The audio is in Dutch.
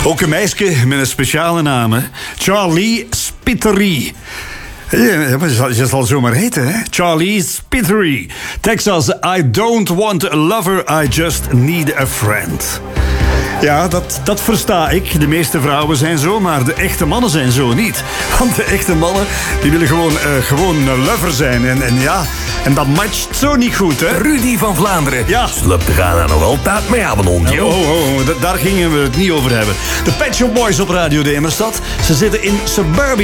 Ook een meisje met een speciale naam, hè? Charlie Spittery. Je zal zomaar heten, hè? Charlie Spittery. Texas, I don't want a lover, I just need a friend. Ja, dat versta ik. De meeste vrouwen zijn zo, maar de echte mannen zijn zo niet. Want de echte mannen, die willen gewoon een lover zijn. En dat matcht zo niet goed, hè? Rudy van Vlaanderen. Ja. Slupt er gaan nog altijd mee aan, Daar gingen we het niet over hebben. De Pet Shop Boys op Radio de Emerstad. Ze zitten in Suburbia.